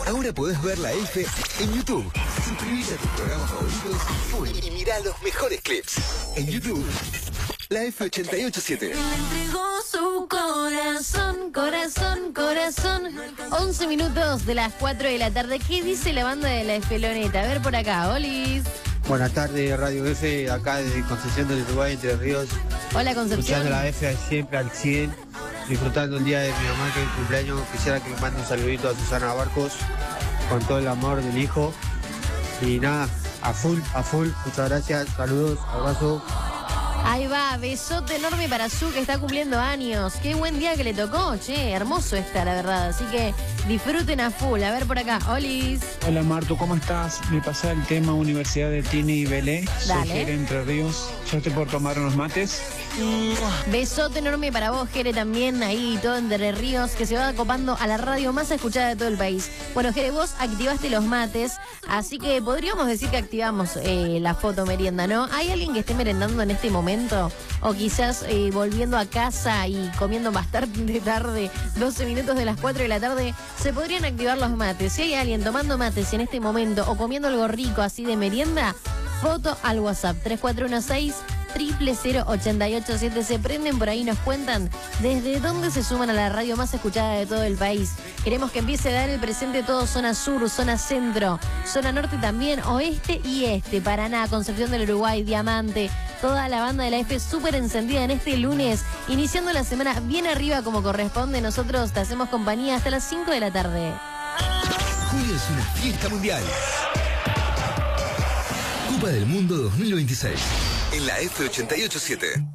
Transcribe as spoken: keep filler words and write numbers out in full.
Ahora podés ver la F en YouTube. Suscribite a tus programas favoritos y mirá los mejores clips. En YouTube, la F ochenta y ocho siete. Le entregó su corazón, corazón, corazón. once minutos de las cuatro de la tarde. ¿Qué dice la banda de la Esfeloneta? A ver por acá, Olis. Buenas tardes, Radio F, acá desde Concepción del Uruguay, Entre Ríos. Hola, Concepción. Escuchando la F siempre al cien, disfrutando el día de mi mamá, que es el cumpleaños. Quisiera que le mande un saludito a Susana Barcos, con todo el amor del hijo. Y nada, a full, a full. Muchas gracias, saludos, abrazo. Ahí va, besote enorme para Su, que está cumpliendo años. Qué buen día que le tocó, che, hermoso está, la verdad. Así que disfruten a full. A ver por acá, Olis. Hola Marto, ¿cómo estás? Me pasa el tema Universidad de Tini y Belé. Soy Dale. Jere, Entre Ríos. Yo estoy por tomar unos mates. Besote enorme para vos, Jere, también ahí, todo Entre Ríos, que se va copando a la radio más escuchada de todo el país. Bueno, Jere, vos activaste los mates, así que podríamos decir que activamos eh, la foto merienda, ¿no? ¿Hay alguien que esté merendando en este momento? O quizás eh, volviendo a casa y comiendo bastante tarde, doce minutos de las cuatro de la tarde, se podrían activar los mates. Si hay alguien tomando mates en este momento o comiendo algo rico así de merienda, foto al WhatsApp tres cuatro uno seis, cero cero cero, ocho ocho siete. Se prenden por ahí, nos cuentan desde dónde se suman a la radio más escuchada de todo el país. Queremos que empiece a dar el presente todo zona sur, zona centro, zona norte también, oeste y este, Paraná, Concepción del Uruguay, Diamante, toda la banda de la F súper encendida en este lunes, iniciando la semana bien arriba como corresponde. Nosotros te hacemos compañía hasta las cinco de la tarde. Julio es una fiesta mundial. Copa del Mundo dos mil veintiséis. En la F ochenta y ocho siete.